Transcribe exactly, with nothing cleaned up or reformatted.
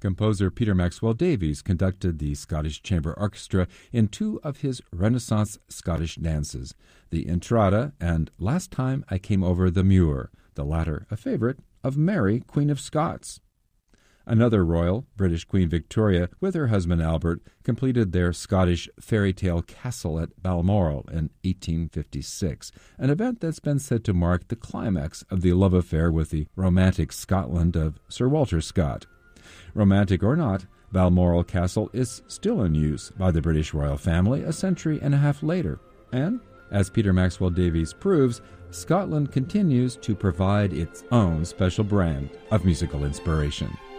Composer Peter Maxwell Davies conducted the Scottish Chamber Orchestra in two of his Renaissance Scottish dances, the Entrada and Last Time I Came Over the Muir, the latter a favorite of Mary, Queen of Scots. Another royal, British Queen Victoria, with her husband Albert, completed their Scottish fairy tale castle at Balmoral in eighteen fifty-six, an event that's been said to mark the climax of the love affair with the romantic Scotland of Sir Walter Scott. Romantic or not, Balmoral Castle is still in use by the British royal family a century and a half later, and, as Peter Maxwell Davies proves, Scotland continues to provide its own special brand of musical inspiration.